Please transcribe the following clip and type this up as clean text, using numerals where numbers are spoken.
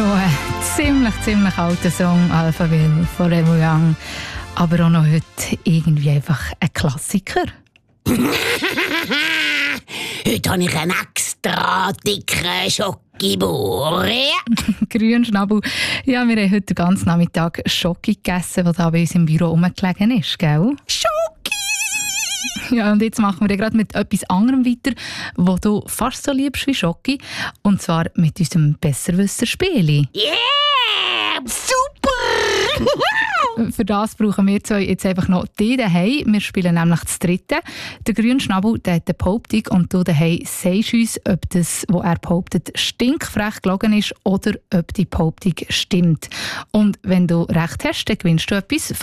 Schon ein ziemlich alter Song, Alphaville von Remo Young. Aber auch noch heute irgendwie einfach ein Klassiker. Heute habe ich einen extra dicken Schokibur. Grünschnabel. Ja, wir haben heute den ganzen Nachmittag Schoki gegessen, der da bei uns im Büro rumgelegen ist, gell? Schoki! Ja, und jetzt machen wir gerade mit etwas anderem weiter, das du fast so liebst wie Schoki. Und zwar mit unserem Besserwisser-Spieli. Yeah! Super! Für das brauchen wir zwei jetzt einfach noch die daheim. Wir spielen nämlich das dritte. Der Grünschnabel, der hat eine Behauptung und du daheim sagst uns, ob das, was er behauptet, stinkfrech gelogen ist oder ob die Behauptung stimmt. Und wenn du recht hast, dann gewinnst du etwas